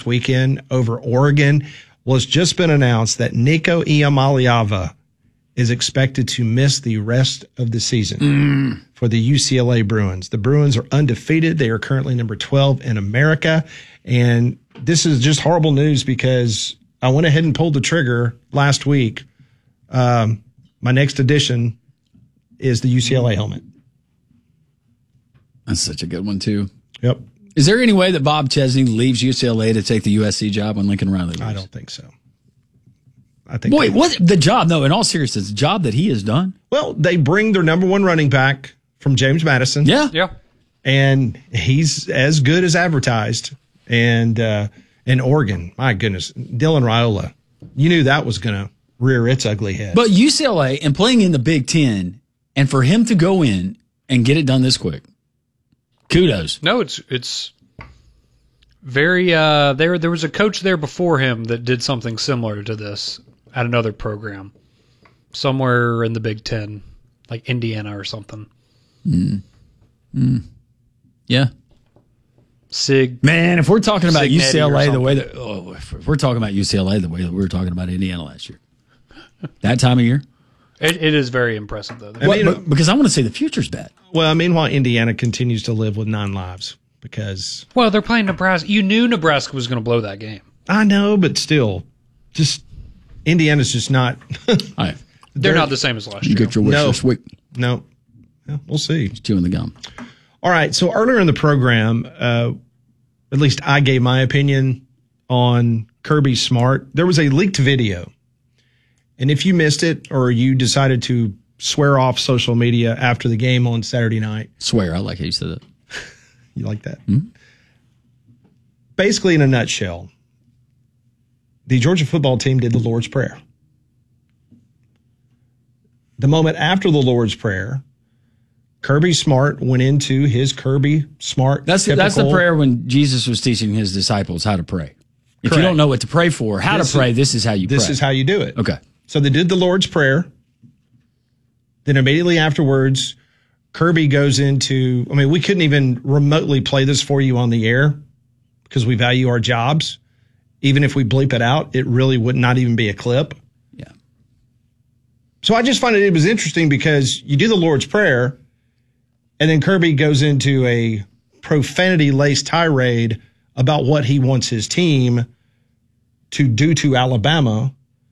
weekend over Oregon. Well, it's just been announced that Nico Iamaleava is expected to miss the rest of the season for the UCLA Bruins. The Bruins are undefeated. They are currently number 12 in America. And this is just horrible news because I went ahead and pulled the trigger last week. My next edition is the UCLA helmet. That's such a good one, too. Yep. Is there any way that Bob Chesney leaves UCLA to take the USC job when Lincoln Riley leaves? I don't think so. I think. Wait, what? The job? No, in all seriousness, the job that he has done? Well, they bring their number one running back from James Madison. Yeah. Yeah. And he's as good as advertised. And in Oregon, my goodness, Dylan Raiola, you knew that was going to rear its ugly head. But UCLA and playing in the Big Ten, and for him to go in and get it done this quick, kudos. No, it's very. There was a coach there before him that did something similar to this at another program, somewhere in the Big Ten, like Indiana or something. Yeah. Sig. Man, if we're talking about Signetti UCLA or the way that if we're talking about UCLA the way that we were talking about Indiana last year, that time of year, It is very impressive though. because I want to say the future's bad. Well, meanwhile, Indiana continues to live with 9 lives because Well, they're playing Nebraska. You knew Nebraska was going to blow that game. I know, but still, just Indiana's just not. All right. They're not the same as last You year. get your wish No. this week. No, yeah, we'll see. Chewing the gum. All right. So earlier in the program, at least I gave my opinion on Kirby Smart. There was a leaked video. And if you missed it or you decided to swear off social media after the game on Saturday night. Swear, I like how you said that. You like that? Mm-hmm. Basically, in a nutshell, the Georgia football team did the Lord's Prayer. The moment after the Lord's Prayer, Kirby Smart went into his Kirby Smart. That's the prayer when Jesus was teaching his disciples how to pray. If you don't know what to pray for, how to pray, this is how you pray. This is how you do it. Okay. So they did the Lord's Prayer. Then immediately afterwards, Kirby goes into, I mean, we couldn't even remotely play this for you on the air because we value our jobs. Even if we bleep it out, it really would not even be a clip. Yeah. So I just find it was interesting because you do the Lord's Prayer, and then Kirby goes into a profanity-laced tirade about what he wants his team to do to Alabama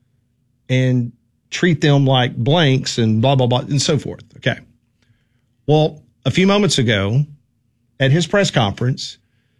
and treat them like blanks and blah, blah, blah, and so forth. Okay. Well, a few moments ago at his press conference,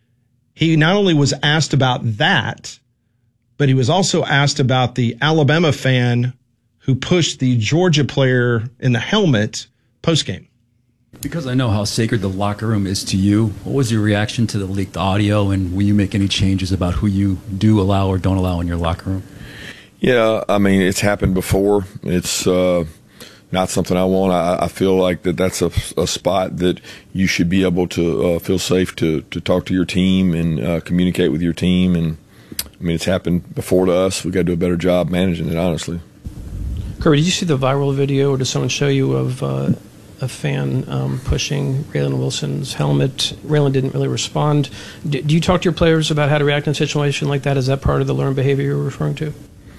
he not only was asked about that, but he was also asked about the Alabama fan who pushed the Georgia player in the helmet postgame. Because I know how sacred the locker room is to you, what was your reaction to the leaked audio, and will you make any changes about who you do allow or don't allow in your locker room? Yeah, I mean, it's happened before. It's not something I want. I feel like that's a spot that you should be able to feel safe to talk to your team and communicate with your team. And, I mean, it's happened before to us. We've got to do a better job managing it, honestly. Kirby, did you see the viral video, or did someone show you of a fan pushing Raylan Wilson's helmet? Raylan didn't really respond. Do you talk to your players about how to react in a situation like that? Is that part of the learned behavior you're referring to?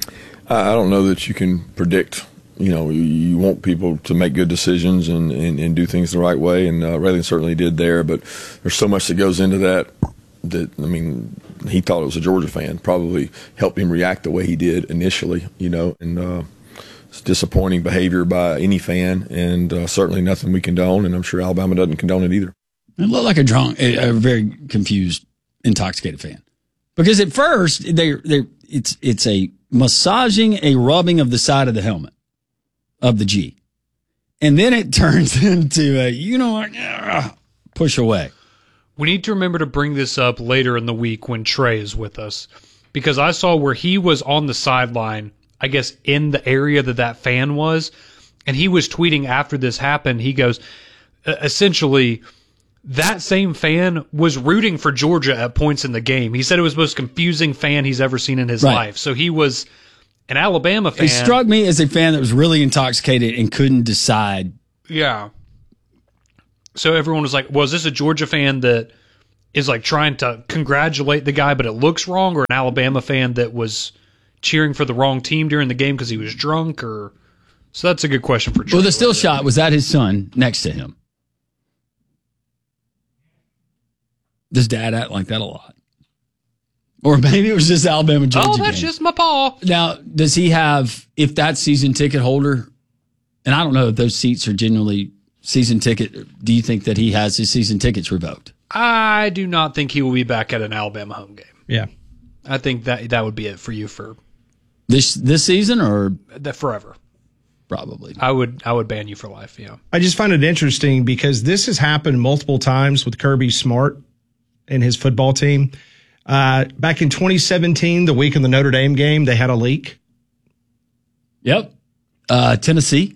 I don't know that you can predict. You know, you want people to make good decisions and do things the right way, and Raylan certainly did there. But there's so much that goes into that, I mean, he thought it was a Georgia fan, probably helped him react the way he did initially, you know, and it's disappointing behavior by any fan, and certainly nothing we condone, and I'm sure Alabama doesn't condone it either. It looked like a very confused, intoxicated fan. Because at first, it's a massaging, a rubbing of the side of the helmet of the G. And then it turns into a, push away. We need to remember to bring this up later in the week when Trey is with us, because I saw where he was on the sideline, I guess in the area that fan was, and he was tweeting after this happened. He goes, essentially, that same fan was rooting for Georgia at points in the game. He said it was the most confusing fan he's ever seen in his life. So he was an Alabama fan. He struck me as a fan that was really intoxicated and couldn't decide. Yeah. So everyone was like, well, is this a Georgia fan that is like trying to congratulate the guy, but it looks wrong, or an Alabama fan that was cheering for the wrong team during the game because he was drunk, or so that's a good question for Trey. Well, the still shot was that his son next to him. Does dad act like that a lot? Or maybe it was just Alabama Georgia. Oh, that's game. just my paw. Now, does he have, if that season ticket holder, and I don't know if those seats are genuinely season ticket, do you think that he has his season tickets revoked? I do not think he will be back at an Alabama home game. Yeah. I think that would be it for you for This season or forever. probably? I would ban you for life. Yeah. I just find it interesting because this has happened multiple times with Kirby Smart and his football team. Back in 2017, the week of the Notre Dame game, they had a leak. Yep. Tennessee.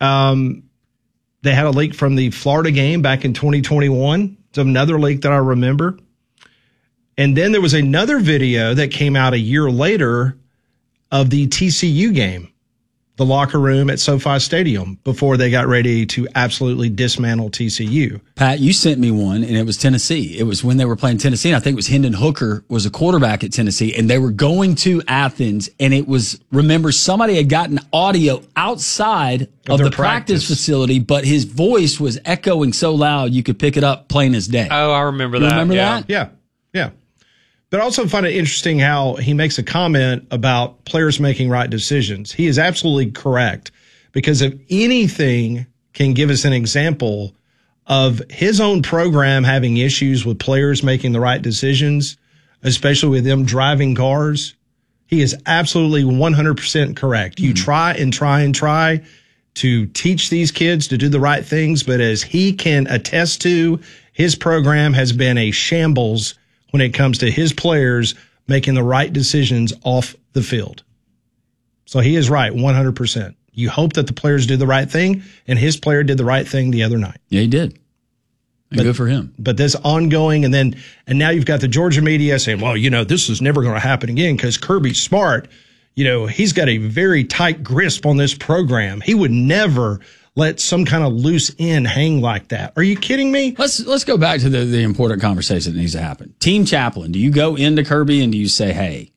They had a leak from the Florida game back in 2021. It's another leak that I remember. And then there was another video that came out a year later of the TCU game, the locker room at SoFi Stadium, before they got ready to absolutely dismantle TCU. Pat, you sent me one, and it was Tennessee. It was when they were playing Tennessee, and I think it was Hendon Hooker was a quarterback at Tennessee, and they were going to Athens, and it was, remember, somebody had gotten audio outside of the practice facility, but his voice was echoing so loud you could pick it up plain as day. Oh, I remember You that. remember yeah. that? Yeah, yeah. But I also find it interesting how he makes a comment about players making right decisions. He is absolutely correct, because if anything can give us an example of his own program having issues with players making the right decisions, especially with them driving cars, he is absolutely 100% correct. You try and try and try to teach these kids to do the right things, but as he can attest to, his program has been a shambles when it comes to his players making the right decisions off the field. So he is right, 100%. You hope that the players do the right thing, and his player did the right thing the other night. Yeah, he did. And good for him. But this ongoing, and now you've got the Georgia media saying, well, this is never going to happen again because Kirby Smart, he's got a very tight grasp on this program. He would never let some kind of loose end hang like that. Are you kidding me? Let's go back to the important conversation that needs to happen. Team chaplain, do you go into Kirby and do you say, hey,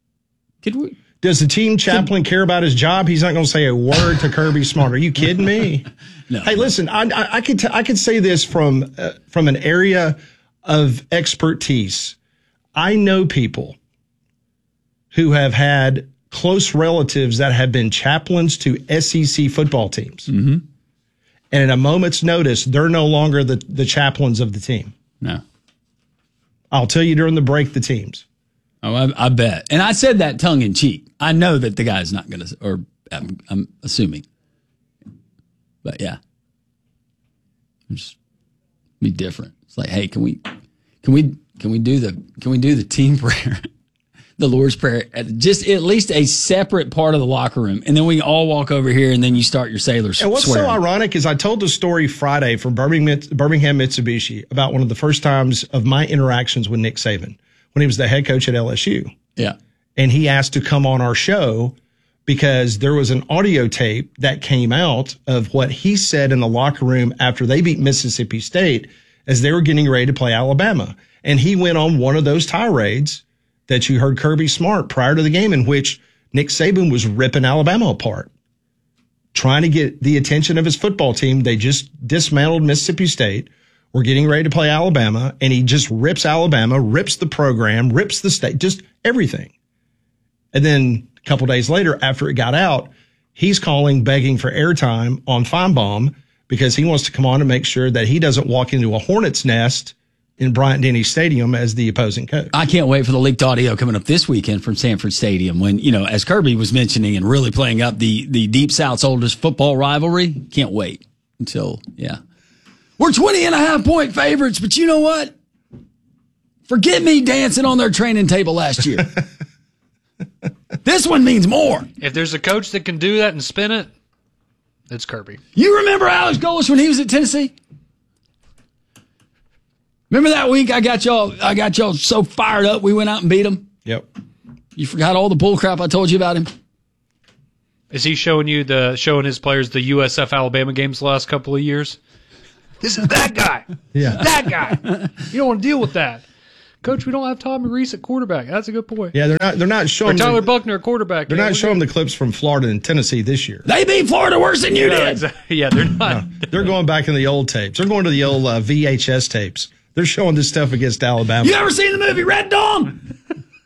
Does the team chaplain care about his job? He's not going to say a word to Kirby Smart. Are you kidding me? No. Hey, listen, I could say this from an area of expertise. I know people who have had close relatives that have been chaplains to SEC football teams. Mm-hmm. And at a moment's notice, they're no longer the chaplains of the team. No. I'll tell you during the break, the teams. Oh, I bet. And I said that tongue in cheek. I know that the guy's not going to, or I'm assuming. But yeah. Just be different. It's like, hey, can we do the team prayer? The Lord's Prayer, just at least a separate part of the locker room. And then we all walk over here and then you start your sailors. And what's swearing. so ironic is I told the story Friday from Birmingham Mitsubishi about one of the first times of my interactions with Nick Saban when he was the head coach at LSU. Yeah. And he asked to come on our show because there was an audio tape that came out of what he said in the locker room after they beat Mississippi State as they were getting ready to play Alabama. And he went on one of those tirades that you heard Kirby Smart prior to the game, in which Nick Saban was ripping Alabama apart, trying to get the attention of his football team. They just dismantled Mississippi State. We're getting ready to play Alabama, and he just rips Alabama, rips the program, rips the state, just everything. And then a couple days later, after it got out, he's calling, begging for airtime on Feinbaum because he wants to come on and make sure that he doesn't walk into a hornet's nest in Bryant-Denny Stadium as the opposing coach. I can't wait for the leaked audio coming up this weekend from Sanford Stadium when, as Kirby was mentioning and really playing up the Deep South's oldest football rivalry. Can't wait until, yeah. We're 20.5-point favorites, but you know what? Forget me dancing on their training table last year. This one means more. If there's a coach that can do that and spin it, it's Kirby. You remember Alex Golis when he was at Tennessee? Remember that week I got y'all so fired up we went out and beat them? Yep. You forgot all the bull crap I told you about him? Is he showing his players the USF Alabama games the last couple of years? This is that guy. Yeah. That guy. You don't want to deal with that. Coach, we don't have Tommy Reese at quarterback. That's a good point. Yeah, they're not Or showing Tyler Buckner at quarterback. They're not showing the clips from Florida and Tennessee this year. They beat Florida worse than you did. Exactly. Yeah, they're not. They're going back in the old tapes. They're going to the old VHS tapes. They're showing this stuff against Alabama. You ever seen the movie Red Dawn?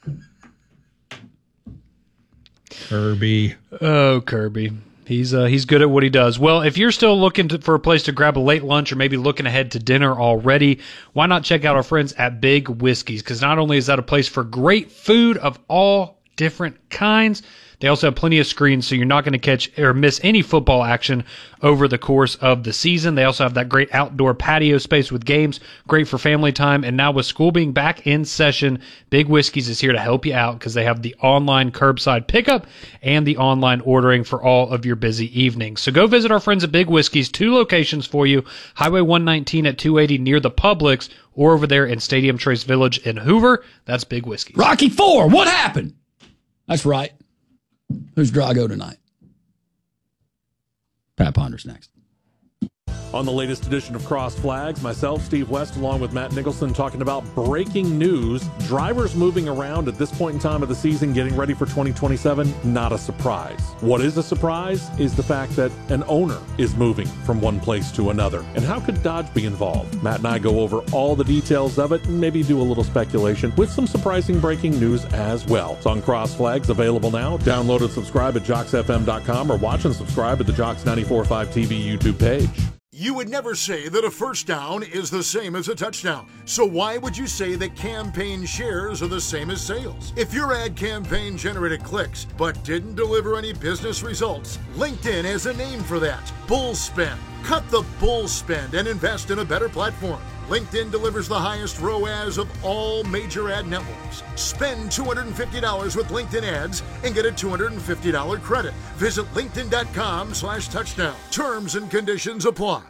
Kirby. Oh, Kirby. He's good at what he does. Well, if you're still looking for a place to grab a late lunch or maybe looking ahead to dinner already, why not check out our friends at Big Whiskey's? Because not only is that a place for great food of all different kinds, they also have plenty of screens, so you're not going to catch or miss any football action over the course of the season. They also have that great outdoor patio space with games, great for family time. And now with school being back in session, Big Whiskey's is here to help you out because they have the online curbside pickup and the online ordering for all of your busy evenings. So go visit our friends at Big Whiskey's, 2 locations for you, Highway 119 at 280 near the Publix, or over there in Stadium Trace Village in Hoover. That's Big Whiskey's. Rocky IV, what happened? That's right. Who's Drago tonight? Pat Ponder's next. On the latest edition of Cross Flags, myself, Steve West, along with Matt Nicholson, talking about breaking news. Drivers moving around at this point in time of the season, getting ready for 2027, not a surprise. What is a surprise is the fact that an owner is moving from one place to another. And how could Dodge be involved? Matt and I go over all the details of it and maybe do a little speculation with some surprising breaking news as well. It's on Cross Flags, available now. Download and subscribe at JocksFM.com or watch and subscribe at the Jocks 94.5 TV YouTube page. You would never say that a first down is the same as a touchdown. So why would you say that campaign shares are the same as sales? If your ad campaign generated clicks but didn't deliver any business results, LinkedIn has a name for that: bull spend. Cut the bull spend and invest in a better platform. LinkedIn delivers the highest ROAS of all major ad networks. Spend $250 with LinkedIn ads and get a $250 credit. Visit linkedin.com/touchdown. Terms and conditions apply.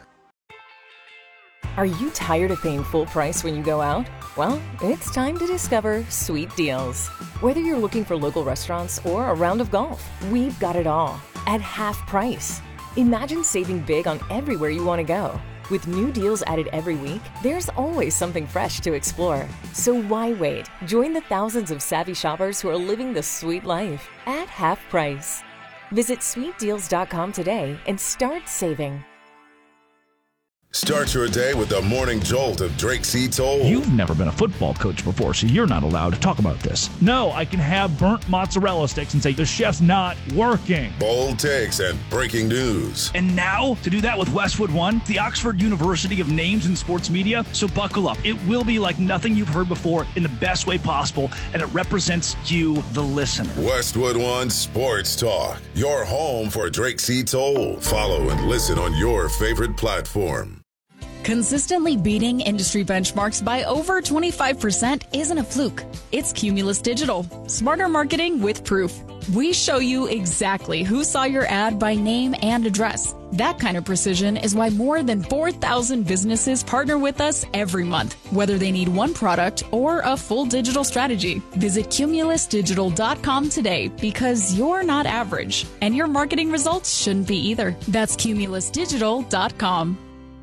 Are you tired of paying full price when you go out? Well, it's time to discover Sweet Deals. Whether you're looking for local restaurants or a round of golf, we've got it all at half price. Imagine saving big on everywhere you want to go. With new deals added every week, there's always something fresh to explore. So why wait? Join the thousands of savvy shoppers who are living the sweet life at half price. Visit sweetdeals.com today and start saving. Start your day with the morning jolt of Drake C. Toll. You've never been a football coach before, so you're not allowed to talk about this. No, I can have burnt mozzarella sticks and say the chef's not working. Bold takes and breaking news. And now, to do that with Westwood One, the Oxford University of Names in Sports Media. So buckle up. It will be like nothing you've heard before in the best way possible, and it represents you, the listener. Westwood One Sports Talk, your home for Drake C. Toll. Follow and listen on your favorite platform. Consistently beating industry benchmarks by over 25% isn't a fluke. It's Cumulus Digital. Smarter marketing with proof. We show you exactly who saw your ad by name and address. That kind of precision is why more than 4,000 businesses partner with us every month, whether they need one product or a full digital strategy. Visit cumulusdigital.com today because you're not average, and your marketing results shouldn't be either. That's cumulusdigital.com.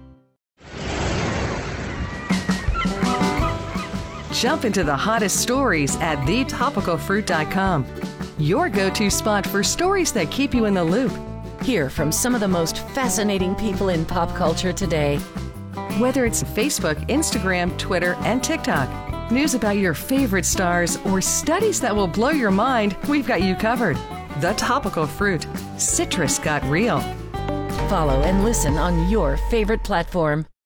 Jump into the hottest stories at thetopicalfruit.com. Your go-to spot for stories that keep you in the loop. Hear from some of the most fascinating people in pop culture today. Whether it's Facebook, Instagram, Twitter, and TikTok, news about your favorite stars, or studies that will blow your mind, we've got you covered. The Topical Fruit. Citrus got real. Follow and listen on your favorite platform.